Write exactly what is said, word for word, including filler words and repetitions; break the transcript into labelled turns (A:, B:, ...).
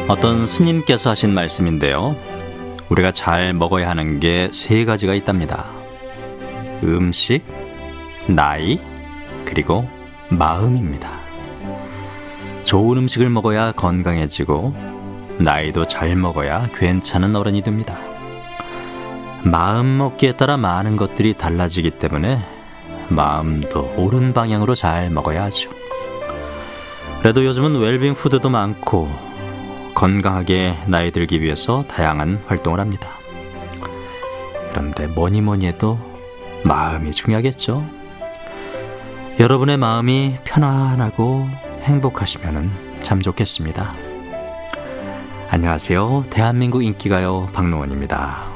A: 어떤 스님께서 하신 말씀인데요. 우리가 잘 먹어야 하는 게 세 가지가 있답니다. 음식, 나이, 그리고 마음입니다. 좋은 음식을 먹어야 건강해지고 나이도 잘 먹어야 괜찮은 어른이 됩니다. 마음 먹기에 따라 많은 것들이 달라지기 때문에 마음도 옳은 방향으로 잘 먹어야 하죠. 그래도 요즘은 웰빙 푸드도 많고 건강하게 나이 들기 위해서 다양한 활동을 합니다. 그런데 뭐니 뭐니 해도 마음이 중요하겠죠. 여러분의 마음이 편안하고 행복하시면 참 좋겠습니다. 안녕하세요. 대한민국 인기가요 박노원입니다.